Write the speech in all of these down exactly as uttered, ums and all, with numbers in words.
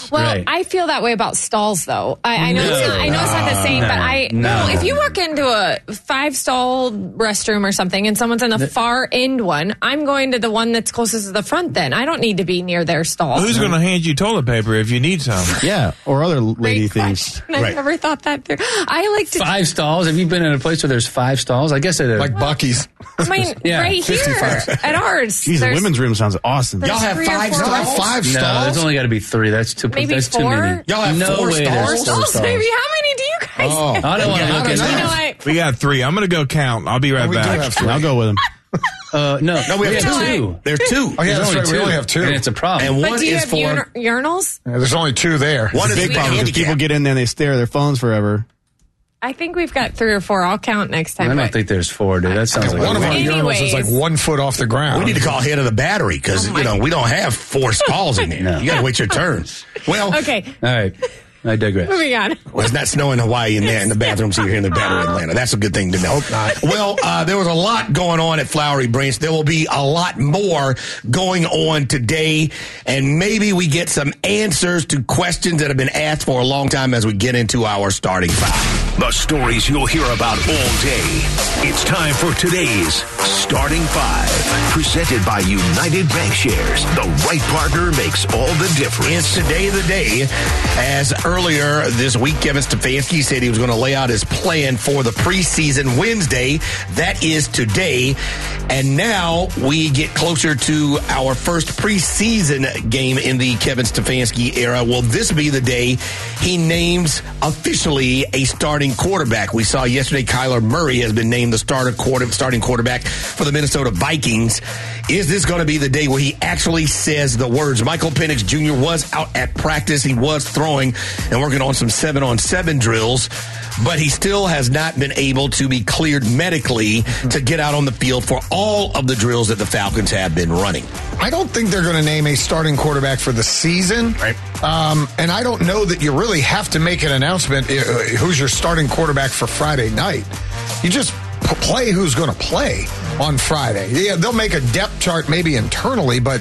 Well, right. I feel that way about stalls, though. I, I know No. it's not, I know it's not the same, No. but I No. no. If you walk into a five stall restroom or something, and someone's in the, the far end one, I'm going to the one that's closest to the front. Then I don't need to be near their stall. Who's going to hand you toilet paper if you need some? Yeah, or other lady Great things. question. I never thought that through. I like to. Five stalls? Have you been in a place where there's five stalls? I guess it is. Like Buc-ee's. I mean, Yeah, right here at ours. Geez, the there's- women's room sounds awesome. there's Y'all have three or five four stalls? rows. Five No, stalls? there's only got to be three. That's too. Maybe that's too four? many. Y'all have no four way stalls? there's Four four stalls, stalls. baby. How many do you guys Oh. have? I don't want to Okay, look I at don't You that. know what? We got three. I'm going to go count. I'll be right Oh, we do back. have three. I'll go with him. Uh, no, No, we have have two. two. There's two. Oh, yeah, There's that's only right. We two. only have two. And it's a problem. And But one do you is have for... urin- urinals? Yeah, there's only two there. One is Big big problem is handicap. people get in there and they stare at their phones forever. I think we've got three or four. I'll count next time. I don't but- think there's four, dude. That sounds like One a of our lot. urinals is like Anyways. one foot off the ground. We need to call head of the battery because, you know, we don't have four stalls in there. No. You got to wait your turn. Well, Okay, All right. I digress. moving on. well, it's not snowing in Hawaii in there in the bathrooms here in the battery in Atlanta. That's a good thing to know. Well, uh, there was a lot going on at Flowery Branch. There will be a lot more going on today, and maybe we get some answers to questions that have been asked for a long time as we get into our starting five. The stories you'll hear about all day. It's time for today's Starting Five. Presented by United Bankshares. The right partner makes all the difference. It's today the day. As earlier this week, Kevin Stefanski said he was going to lay out his plan for the preseason Wednesday. That is today. And now we get closer to our first preseason game in the Kevin Stefanski era. Will this be the day he names officially a starting quarterback? We saw yesterday Kyler Murray has been named the starter quarter, starting quarterback for the Minnesota Vikings. Is this going to be the day where he actually says the words? Michael Penix Junior was out at practice. He was throwing and working on some seven-on-seven drills, but he still has not been able to be cleared medically to get out on the field for all of the drills that the Falcons have been running. I don't think they're going to name a starting quarterback for the season. Right. Um, and I don't know that you really have to make an announcement uh, who's your starting quarterback for Friday night. You just p- play who's going to play on Friday. Yeah, they'll make a depth chart maybe internally, but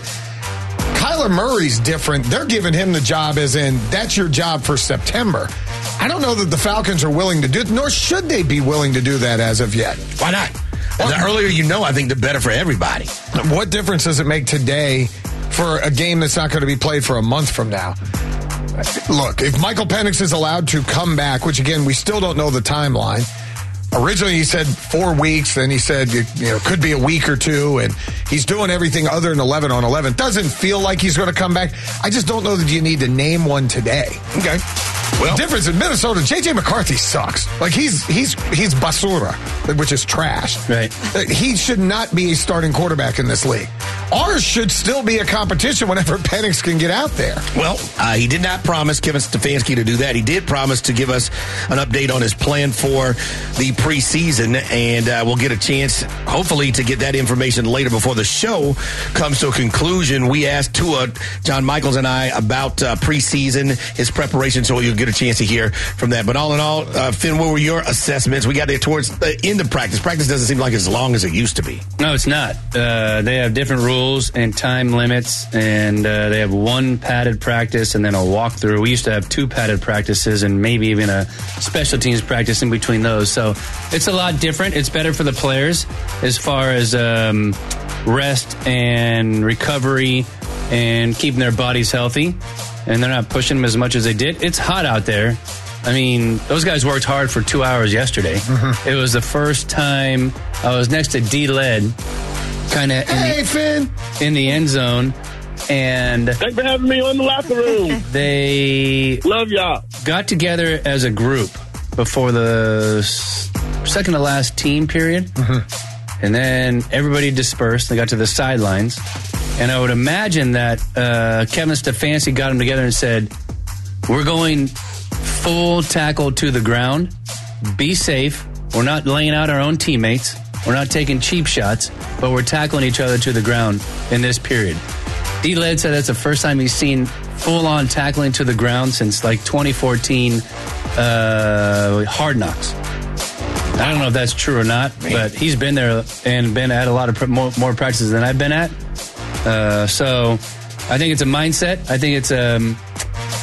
Kyler Murray's different. They're giving him the job as in that's your job for September. I don't know that the Falcons are willing to do it, nor should they be willing to do that as of yet. Why not? The earlier you know, I think the better for everybody. What difference does it make today for a game that's not going to be played for a month from now? Look, if Michael Penix is allowed to come back, which again, we still don't know the timeline. Originally, he said four weeks. Then he said, you know, could be a week or two. And he's doing everything other than eleven on eleven. Doesn't feel like he's going to come back. I just don't know that you need to name one today. Okay. Well, the difference in Minnesota, J J McCarthy sucks. Like he's he's he's basura, which is trash. Right. He should not be a starting quarterback in this league. Ours should still be a competition whenever Penix can get out there. Well, uh, he did not promise Kevin Stefanski to do that. He did promise to give us an update on his plan for the preseason, and uh, we'll get a chance, hopefully, to get that information later before the show comes to a conclusion. We asked Tua, John Michaels and I, about uh, preseason, his preparation, so you'll get a chance to hear from that. But all in all, uh, Finn, what were your assessments? We got there towards the end of practice. Practice doesn't seem like as long as it used to be. No, it's not. Uh, they have different rules and time limits, and uh, they have one padded practice and then a walkthrough. We used to have two padded practices and maybe even a special teams practice in between those. So it's a lot different. It's better for the players as far as um, rest and recovery and keeping their bodies healthy, and they're not pushing them as much as they did. It's hot out there. I mean, those guys worked hard for two hours yesterday. Mm-hmm. It was the first time I was next to D-Led, kind of in, Hey, the- Finn. in the end zone, and Thanks for having me on the locker room. they Love y'all. got together as a group before the s- second to last team period, mm-hmm. and then everybody dispersed. They got to the sidelines, and I would imagine that uh, Kevin Stefanski got them together and said, we're going full tackle to the ground. Be safe. We're not laying out our own teammates. We're not taking cheap shots, but we're tackling each other to the ground in this period. D-Led said that's the first time he's seen full-on tackling to the ground since like twenty fourteen uh, Hard Knocks. I don't know if that's true or not, but he's been there and been at a lot of pr- more, more practices than I've been at. Uh, so I think it's a mindset. I think it's um,